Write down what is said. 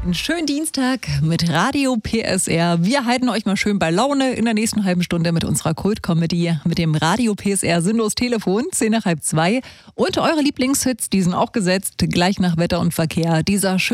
einen schönen Dienstag mit Radio PSR. Wir halten euch mal schön bei Laune in der nächsten halben Stunde mit unserer Kult-Comedy, mit dem Radio PSR Sinnlos Telefon, 1:10 nach 1:30. Und eure Lieblingshits, die sind auch gesetzt, gleich nach Wetter und Verkehr. Dieser